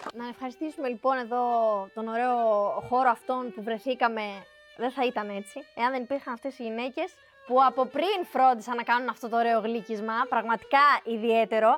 Να ευχαριστήσουμε λοιπόν εδώ τον ωραίο χώρο αυτόν που βρεθήκαμε. Δεν θα ήταν έτσι, εάν δεν υπήρχαν αυτές οι γυναίκες που από πριν φρόντισαν να κάνουν αυτό το ωραίο γλύκισμα, πραγματικά ιδιαίτερο.